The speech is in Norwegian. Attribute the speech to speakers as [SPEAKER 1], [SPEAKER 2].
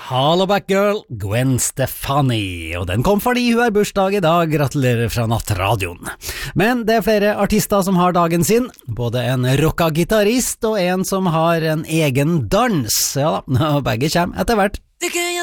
[SPEAKER 1] Hollaback Girl, Gwen Stefani, og den kom fordi hun har bursdag i dag. Gratulerer fra Nattradioen. Men det er flere artister som har dagen sin, både en rocka gitarist og en som har en egen dans. Ja da, begge kommer etter hvert.